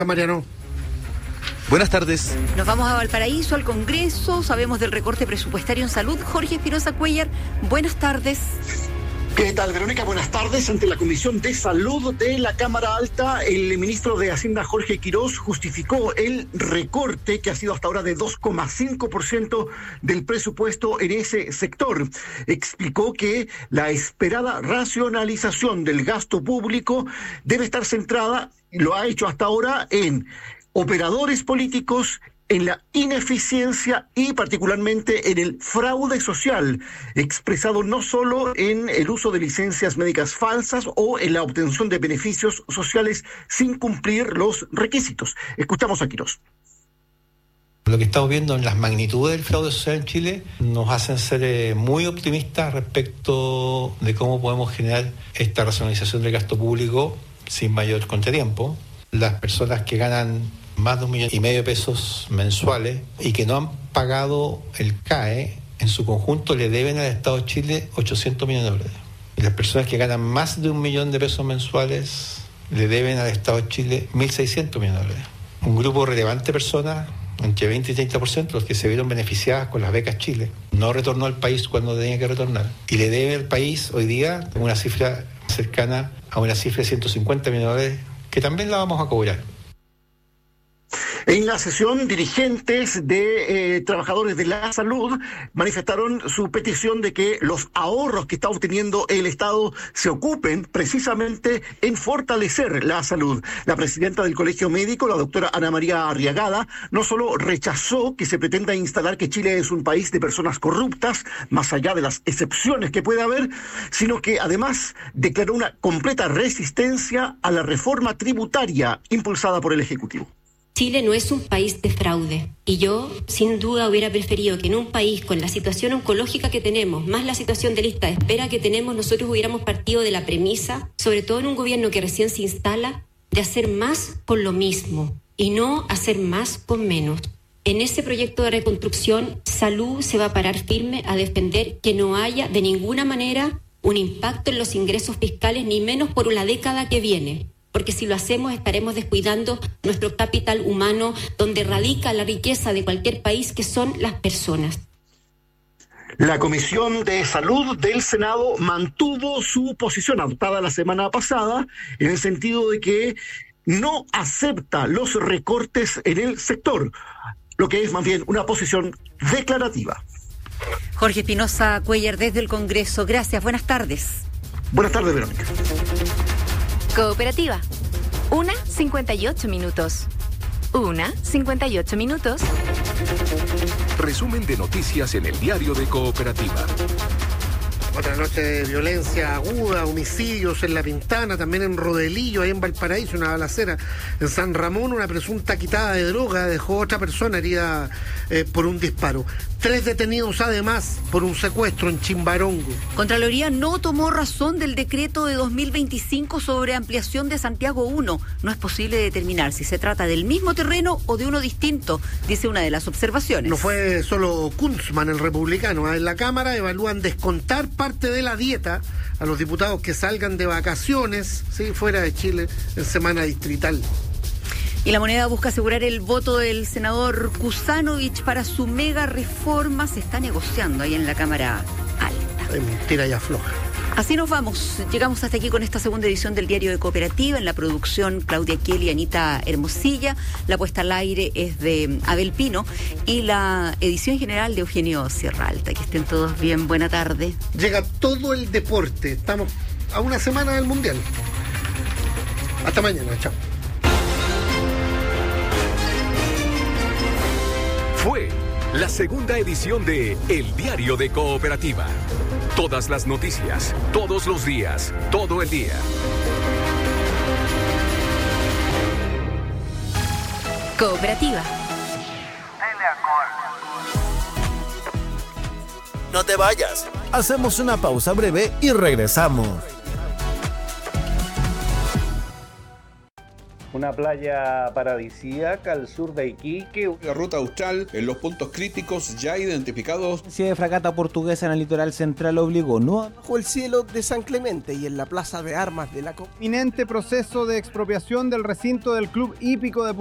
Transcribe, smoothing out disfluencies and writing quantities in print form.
Mariano. Buenas tardes. Nos vamos a Valparaíso, al Congreso. Sabemos del recorte presupuestario en salud. Jorge Espinosa Cuéllar, buenas tardes. ¿Qué tal, Verónica? Buenas tardes. Ante la Comisión de Salud de la Cámara Alta, el ministro de Hacienda, Jorge Quirós, justificó el recorte que ha sido hasta ahora de 2,5% del presupuesto en ese sector. Explicó que la esperada racionalización del gasto público debe estar centrada, y lo ha hecho hasta ahora, en operadores políticos, en la ineficiencia y particularmente en el fraude social, expresado no solo en el uso de licencias médicas falsas o en la obtención de beneficios sociales sin cumplir los requisitos. Escuchamos a Quirós. Lo que estamos viendo en las magnitudes del fraude social en Chile nos hacen ser muy optimistas respecto de cómo podemos generar esta racionalización del gasto público sin mayor contratiempo. Las personas que ganan más de 1,5 millones de pesos mensuales y que no han pagado el CAE, en su conjunto le deben al Estado de Chile 800 millones de dólares. Y las personas que ganan más de 1 millón de pesos mensuales le deben al Estado de Chile 1.600 millones de dólares. Un grupo relevante de personas, entre 20 y 30%, los que se vieron beneficiadas con las becas Chile, no retornó al país cuando tenía que retornar. Y le debe al país hoy día una cifra cercana a una cifra de 150 millones de dólares, que también la vamos a cobrar. En la sesión, dirigentes de trabajadores de la salud manifestaron su petición de que los ahorros que está obteniendo el Estado se ocupen precisamente en fortalecer la salud. La presidenta del Colegio Médico, la doctora Ana María Arriagada, no solo rechazó que se pretenda instalar que Chile es un país de personas corruptas, más allá de las excepciones que puede haber, sino que además declaró una completa resistencia a la reforma tributaria impulsada por el Ejecutivo. Chile no es un país de fraude y yo sin duda hubiera preferido que en un país con la situación oncológica que tenemos, más la situación de lista de espera que tenemos, nosotros hubiéramos partido de la premisa, sobre todo en un gobierno que recién se instala, de hacer más con lo mismo y no hacer más con menos. En ese proyecto de reconstrucción, Salud se va a parar firme a defender que no haya de ninguna manera un impacto en los ingresos fiscales, ni menos por la década que viene. Porque si lo hacemos estaremos descuidando nuestro capital humano, donde radica la riqueza de cualquier país, que son las personas. La Comisión de Salud del Senado mantuvo su posición adoptada la semana pasada, en el sentido de que no acepta los recortes en el sector, lo que es más bien una posición declarativa. Jorge Espinosa Cuéllar, desde el Congreso. Gracias, buenas tardes. Buenas tardes, Verónica. Cooperativa. 1:58 minutos. 1:58 minutos. Resumen de noticias en el diario de Cooperativa. Otra noche de violencia aguda, homicidios en La Pintana, también en Rodelillo, ahí en Valparaíso, una balacera. En San Ramón, una presunta quitada de droga dejó otra persona herida por un disparo. 3 detenidos además por un secuestro en Chimbarongo. Contraloría no tomó razón del decreto de 2025 sobre ampliación de Santiago 1. No es posible determinar si se trata del mismo terreno o de uno distinto, dice una de las observaciones. No fue solo Kunzman, el republicano. En la Cámara evalúan descontar parte de la dieta a los diputados que salgan de vacaciones, ¿sí?, fuera de Chile en semana distrital. Y La Moneda busca asegurar el voto del senador Kuzanovich para su mega reforma. Se está negociando ahí en la Cámara Alta. Ay, mentira y afloja. Así nos vamos. Llegamos hasta aquí con esta segunda edición del Diario de Cooperativa. En la producción, Claudia Kelly y Anita Hermosilla. La puesta al aire es de Abel Pino. Y la edición general de Eugenio Sierra Alta. Que estén todos bien. Buena tarde. Llega todo el deporte. Estamos a una semana del Mundial. Hasta mañana. Chao. Fue la segunda edición de El Diario de Cooperativa. Todas las noticias, todos los días, todo el día. Cooperativa. No te vayas. Hacemos una pausa breve y regresamos. Una playa paradisíaca al sur de Iquique. La ruta austral en los puntos críticos ya identificados. La de fragata portuguesa en el litoral central obligó bajo el cielo de San Clemente y en la plaza de armas de la inminente proceso de expropiación del recinto del Club Hípico de